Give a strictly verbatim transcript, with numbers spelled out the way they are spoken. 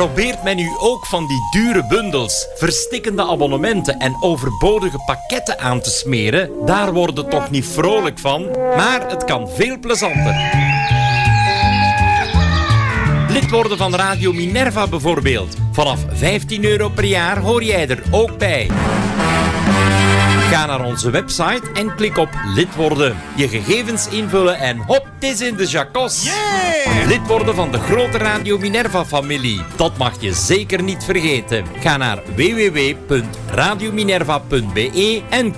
Probeert men nu ook van die dure bundels, verstikkende abonnementen en overbodige pakketten aan te smeren? Daar worden toch niet vrolijk van, maar het kan veel plezanter. Lid worden van Radio Minerva bijvoorbeeld. Vanaf vijftien euro per jaar hoor jij er ook bij. Ga naar onze website en klik op lid worden. Je gegevens invullen en hop, het is in de jacos. Yeah! Lid worden van de grote Radio Minerva-familie. Dat mag je zeker niet vergeten. Ga naar w w w punt radio minerva punt b e en